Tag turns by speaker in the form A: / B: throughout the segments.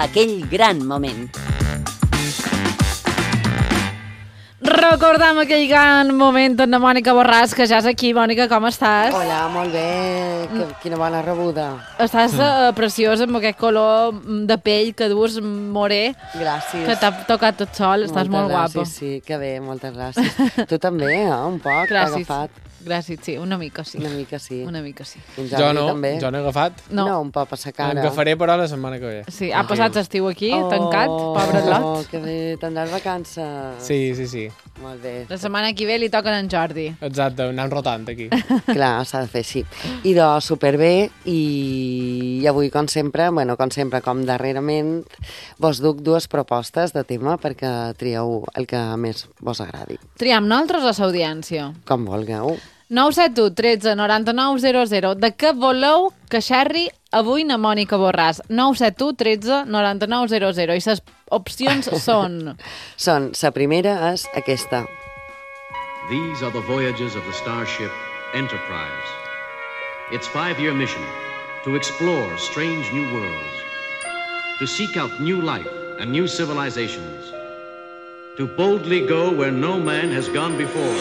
A: aquell gran moment.
B: Recordam aquell gran moment amb la Mònica Borràs, que ja és aquí. Mònica, com estàs?
C: Hola, molt bé. Quina bona rebuda.
B: Estàs preciosa amb aquest color de pell que dus morè.
C: Gràcies.
B: Que t'ha tocat tot sol. Estàs molt guapa.
C: Sí, que bé, moltes gràcies. Tu també, un poc, t'ha agafat.
B: Gràcies, sí, una mica sí.
C: Una mica sí.
B: Una mica sí.
D: Jo no,
C: també.
D: jo no he agafat.
C: No, un poc a sa cara.
D: Em agafaré, però, la setmana que ve.
B: Sí, ha passat l'estiu aquí, tancat, pobre lot.
C: Oh, que bé, tindràs vacances.
D: Sí.
C: Molt bé.
B: La setmana que ve li toquen en Jordi.
D: Exacte, anem rotant aquí.
C: Clar, s'ha de fer així. I de superbé, i avui, com sempre, com darrerament, vos duc dues propostes de tema perquè trieu el que més vos agradi.
B: Triem nosaltres o l'audiència?
C: Com vulgueu.
B: 971 13 99 00. De què voleu que xerri avui na Mònica Borràs? 971 13 99 00. I les opcions són...
C: La primera és aquesta.
E: These are the voyages of the starship Enterprise. Its 5-year mission, to explore strange new worlds, to seek out new life and new civilizations, to boldly go where no man has gone before.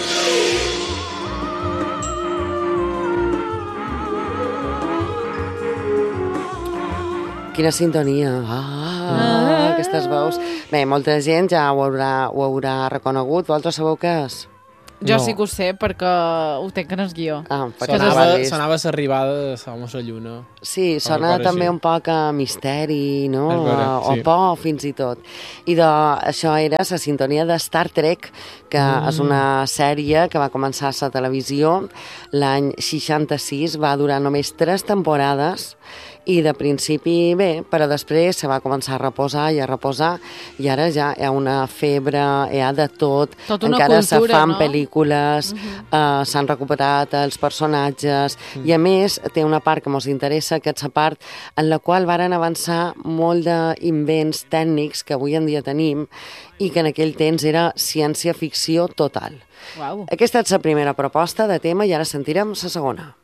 C: Quina sintonia. Aquestes veus. Bé, molta gent ja ho haurà reconegut. Vosaltres sabeu què és?
B: Jo
D: No.
B: sí que ho sé, perquè ho tenc en el guió.
D: Sonava l'arribada de l'home a la lluna.
C: Sí, sona
D: cosa
C: també
D: així.
C: un poc a misteri, no?
D: És vera, sí.
C: O por, fins i tot. I això era la sintonia de Star Trek, que és una sèrie que va començar a la televisió l'any 66, va durar només 3 temporades, i de principi bé, però després se va començar a reposar, i ara ja hi ha una febre, hi ha de tot.
B: Tot una
C: encara
B: cultura,
C: se fan
B: no?
C: pel·lícules, s'han recuperat els personatges, i a més té una part que ens interessa, que és la part en la qual varen avançar molt d'invents tècnics que avui en dia tenim i que en aquell temps era ciència-ficció total.
B: Uau.
C: Aquesta és la primera proposta de tema i ara sentirem la segona.